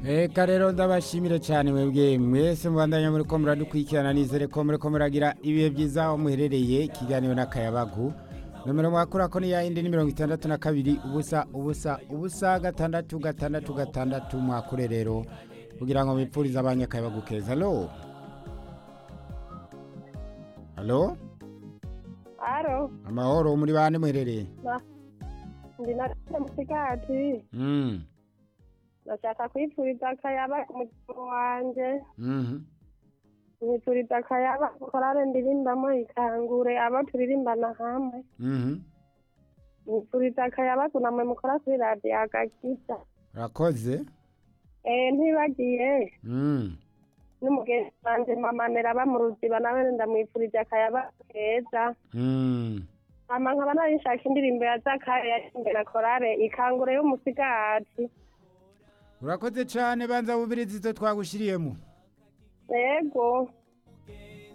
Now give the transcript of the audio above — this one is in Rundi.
Eka rero ndabashimire cyane mwebwe mwese mubandanya muri ko muradukurikirana nizere ko muri ko muragira ibihe byiza aho muherereye ikiganiro n'akayabagu nomero mwakura ko ni ya indi ni 62 ubusa gatandatu gatandatu gatandatu mwakure rero kugira ngo mwipfurize abanyakayabagu keza. Halo Aro, amahoro muri bane muherereye ndi na musigati. Ndashaka kwipfuriza akayaba ku mutima wanje. Nipfuriza akayaba korale ndirimbamo ikangure abo turirimbana hamwe. Nipfuriza akayaba kunamwe mukora kuri radio agakiza. Rakoze Ntibagiye. N'umugenzi wanje mama nera mu ruziba nawe ndamwipfurije akayaba keza. Mama nkaba narishaka indirimbo ya Zakaya imbere korale ikangure y'umusigati. Urakoze cyane banza bubirizi zo twagushiriyemo. Yego.